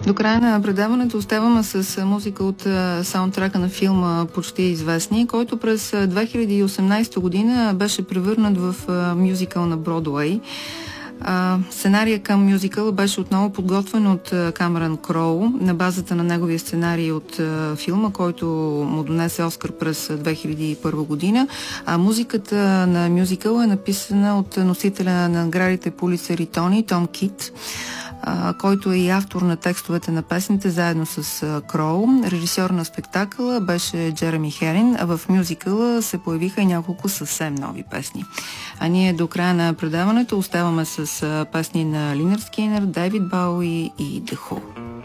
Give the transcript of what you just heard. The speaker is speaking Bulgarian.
До края на предаването оставаме с музика от саундтрака на филма "Почти известни", който през 2018 година беше превърнат в мюзикъл на Бродуей. Сценария към мюзикъл беше отново подготвен от Камерън Кроу на базата на неговия сценарий от филма, който му донесе Оскар през 2001 година. А музиката на мюзикъл е написана от носителя на наградите Пулицър и Тони, Том Кит, който е и автор на текстовете на песните заедно с Кроу. Режисьор на спектакъла беше Джереми Херин, а в мюзикъла се появиха и няколко съвсем нови песни. А ние до края на предаването оставаме с песни на Линърд Скинър, Дейвид Бауи и The Who.